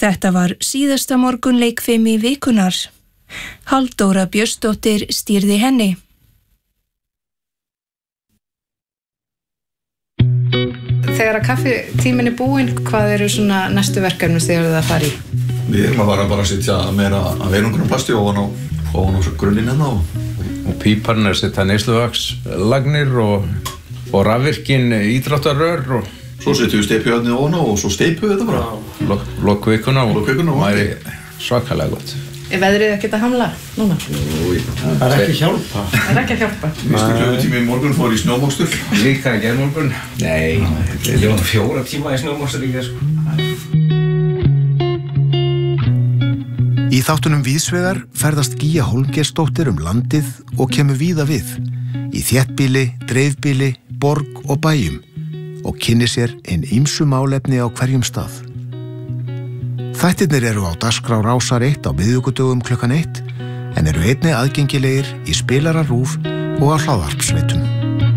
Þetta var síðasta morgun leikfimi vikunar. Halldóra Björnsdóttir stýrði henni. Þegar að kaffitíminn búinn, hvað eru svona næstu verkefni þegar það fara í? Við erum að bara setja meira af einangrunarplasti ofan á grunninn hérna og píparinn að setja neysluvaxlagnir og rafvirkin ídráttarrör og svo setjum við steypuhjarnið ofan á og svo steypum við þetta bara. Lokvikuna og væri svakalega gott. Er veðrið ekkert að hamla núna? Það er ekki hjálpa. Það er ekki að hjálpa. Næstu klukkutími í morgun fór í snjómokstur. Líka í gærmorgun? Nei. Ég var 4 tíma í snjómokstur líka, sko. Í þáttunum Víðsvegar ferðast Gígja Hólmgeirsdóttir landið og kemur víða við. Í þéttbýli, dreifbýli, borg og bæjum og kynni sér hin ýmsu málefni á hverjum stað. Þættirnir eru á dagskrá Rásar 1 á miðvikudögum klukkan 1 en eru einnig aðgengilegir í spilara RÚV og á hlaðvarpsveitum.